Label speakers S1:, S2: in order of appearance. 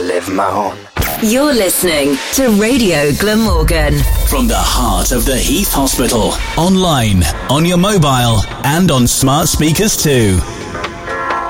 S1: live my own.
S2: You're listening to Radio Glamorgan.
S3: From the heart of the Heath Hospital. Online, on your mobile, and on smart speakers too.